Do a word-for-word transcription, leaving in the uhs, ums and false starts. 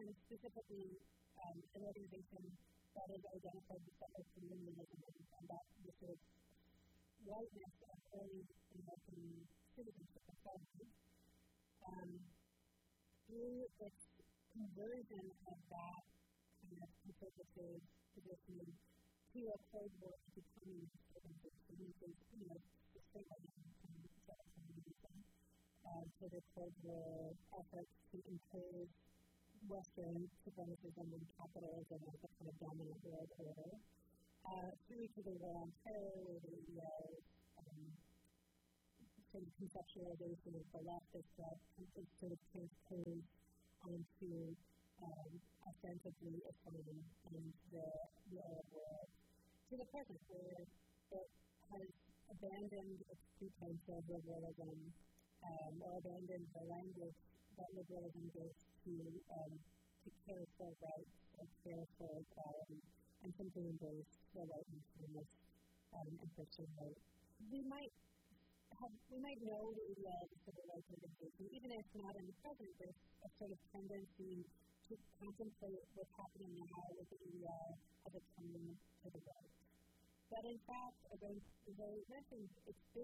and specifically um, an organization that is identified with settler communalism and, and that the sort of whiteness of early American citizenship and settlement. Um, through its conversion of that kind of conservative position to a Cold War anti-communist organization, which is, you know, the straight line from settler communism, uh, to the Cold War efforts to impose Western supremacism and capitalism as a kind of dominant world order, uh, through to the War on Terror, where the E O um, sort of conceptualization of the leftist left is sort of transposed onto um, ostensibly Islam and the, the Arab world, to the present, where it has abandoned its pretense of liberalism, um, or abandoned the language that liberalism gives to um, to care for rights or care for equality, and simply embrace the white nationalist um, and Christian rights. We might have, we might know the E O of the civil rights organization, even if not in the present. There's a sort of tendency to contemplate what's happening now with the E O as a coming to the right. But in fact, as I mentioned, it's